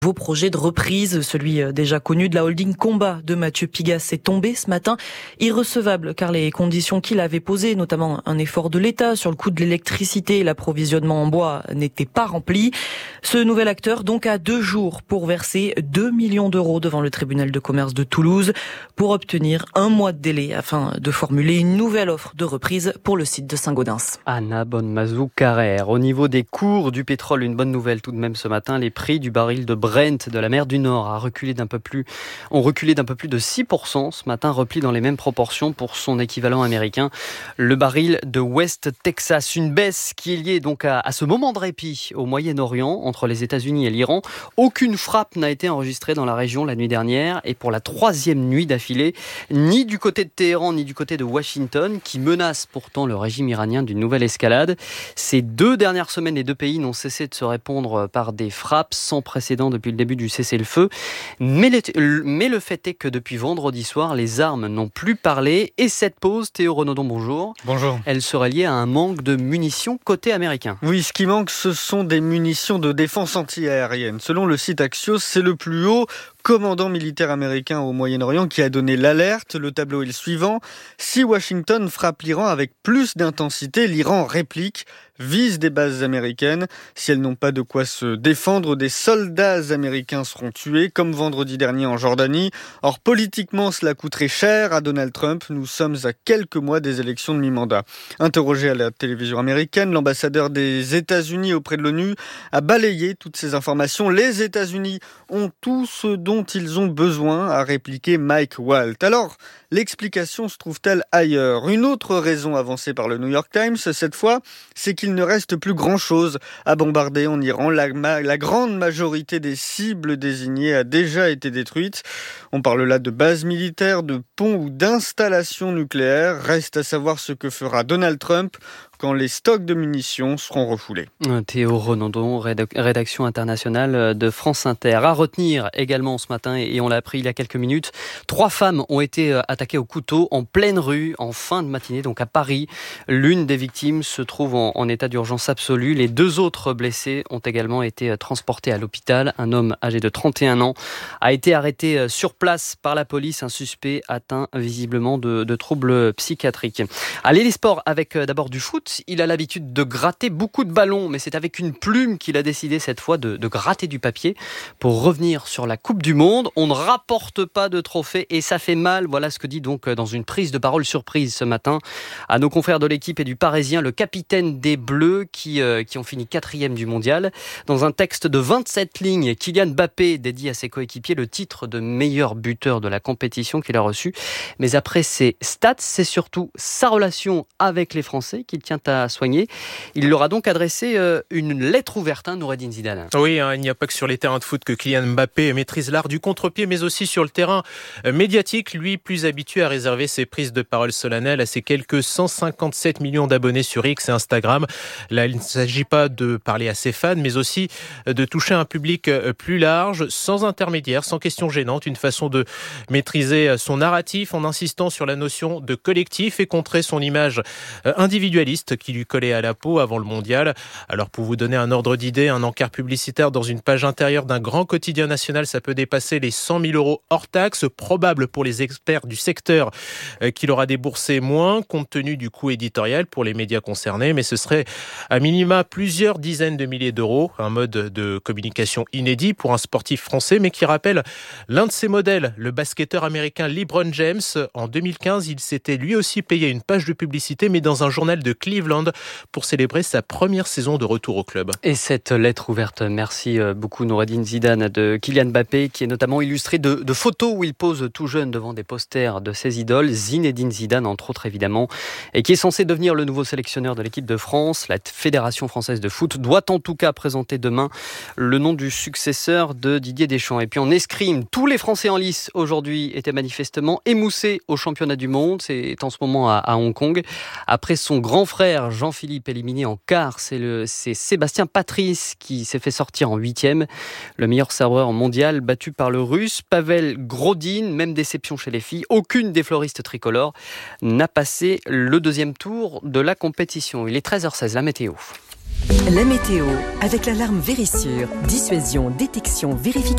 Vos projets de reprise, celui déjà connu de la holding Combat de Mathieu Pigasse, est tombé ce matin. Irrecevable car les conditions qu'il avait posées, notamment un effort de l'État sur le coût de l'électricité et l'approvisionnement en bois, n'étaient pas remplies. Ce nouvel acteur donc a 2 jours pour verser 2 millions d'euros devant le tribunal de commerce de Toulouse pour obtenir 1 mois de délai afin de formuler une nouvelle offre de reprise pour le site de Saint-Gaudens. Anna Bonnemazou-Carrère. Au niveau des cours du pétrole, une bonne nouvelle tout de même ce matin. Les prix du baril de Brent de la mer du Nord ont reculé d'un peu plus de 6% ce matin, repli dans les mêmes proportions pour son équivalent américain, le baril de West Texas. Une baisse qui est liée donc à ce moment de répit au Moyen-Orient entre les États-Unis et l'Iran. Aucune frappe n'a été enregistrée dans la région la nuit dernière et pour la 3e nuit d'affilée, ni du côté de Téhéran ni du côté de Washington, qui menace pourtant le régime iranien d'une nouvelle escalade. Ces 2 dernières semaines, les 2 pays n'ont cessé de se répondre par des frappes sans précédent depuis le début du cessez-le-feu. Mais le fait est que depuis vendredi soir, les armes n'ont plus parlé. Et cette pause, Théo Renaudon, bonjour. Bonjour. Elle serait liée à un manque de munitions côté américain. Oui, ce qui manque, ce sont des munitions de défense anti-aérienne. Selon le site Axios, c'est le plus haut commandant militaire américain au Moyen-Orient qui a donné l'alerte. Le tableau est le suivant. Si Washington frappe l'Iran avec plus d'intensité, l'Iran réplique, vise des bases américaines. Si elles n'ont pas de quoi se défendre, des soldats américains seront tués, comme vendredi dernier en Jordanie. Or, politiquement, cela coûterait cher à Donald Trump. Nous sommes à quelques mois des élections de mi-mandat. Interrogé à la télévision américaine, l'ambassadeur des États-Unis auprès de l'ONU a balayé toutes ces informations. Les États-Unis ont tout ce dont ils ont besoin, a répliqué Mike Walt. Alors, l'explication se trouve-t-elle ailleurs ? Une autre raison avancée par le New York Times, cette fois, c'est qu'il ne reste plus grand-chose à bombarder en Iran. La grande majorité des cibles désignées a déjà été détruite. On parle là de bases militaires, de ponts ou d'installations nucléaires. Reste à savoir ce que fera Donald Trump quand les stocks de munitions seront refoulés. Théo Renaudon, rédaction internationale de France Inter. À retenir également ce matin, et on l'a appris il y a quelques minutes, 3 femmes ont été attaquées au couteau en pleine rue en fin de matinée, donc à Paris. L'une des victimes se trouve en état d'urgence absolue. Les 2 autres blessés ont également été transportés à l'hôpital. Un homme âgé de 31 ans a été arrêté sur place par la police. Un suspect atteint visiblement de troubles psychiatriques. Allez, les sports avec d'abord du foot. Il a l'habitude de gratter beaucoup de ballons, mais c'est avec une plume qu'il a décidé cette fois de gratter du papier pour revenir sur la Coupe du Monde. On ne rapporte pas de trophée et ça fait mal. Voilà ce que dit donc dans une prise de parole surprise ce matin à nos confrères de l'Équipe et du Parisien, le capitaine des Bleus qui ont fini 4e du mondial. Dans un texte de 27 lignes, Kylian Mbappé dédie à ses coéquipiers le titre de meilleur buteur de la compétition qu'il a reçu. Mais après ses stats, c'est surtout sa relation avec les Français qu'il tient à soigner. Il leur a donc adressé une lettre ouverte, Noureddine Zidane. Oui, il n'y a pas que sur les terrains de foot que Kylian Mbappé maîtrise l'art du contre-pied, mais aussi sur le terrain médiatique, lui plus habitué à réserver ses prises de parole solennelles à ses quelques 157 millions d'abonnés sur X et Instagram. Là, il ne s'agit pas de parler à ses fans, mais aussi de toucher un public plus large, sans intermédiaire, sans question gênante, une façon de maîtriser son narratif en insistant sur la notion de collectif et contrer son image individualiste qui lui collait à la peau avant le mondial. Alors pour vous donner un ordre d'idée, un encart publicitaire dans une page intérieure d'un grand quotidien national, ça peut dépasser les 100 000 euros hors taxes, probable pour les experts du secteur qu'il aura déboursé moins compte tenu du coût éditorial pour les médias concernés, mais ce serait à minima plusieurs dizaines de milliers d'euros, un mode de communication inédit pour un sportif français, mais qui rappelle l'un de ses modèles, le basketteur américain LeBron James. En 2015, il s'était lui aussi payé une page de publicité, mais dans un journal de Cleveland pour célébrer sa première saison de retour au club. Et cette lettre ouverte, merci beaucoup Noureddine Zidane, de Kylian Mbappé, qui est notamment illustrée de photos où il pose tout jeune devant des posters de ses idoles, Zinedine Zidane entre autres évidemment, et qui est censé devenir le nouveau sélectionneur de l'équipe de France. La Fédération française de foot doit en tout cas présenter demain le nom du successeur de Didier Deschamps. Et puis en escrime, tous les Français en lice aujourd'hui étaient manifestement émoussés au championnat du monde. C'est en ce moment à Hong Kong. Après son grand frère Jean-Philippe éliminé en quart, c'est Sébastien Patrice qui s'est fait sortir en 8e. Le meilleur serveur mondial battu par le russe Pavel Grodin. Même déception chez les filles. Aucune des floristes tricolores n'a passé le 2e tour de la compétition. Il est 13h16, la météo. La météo avec l'alarme Vérissure. Dissuasion, détection, vérification.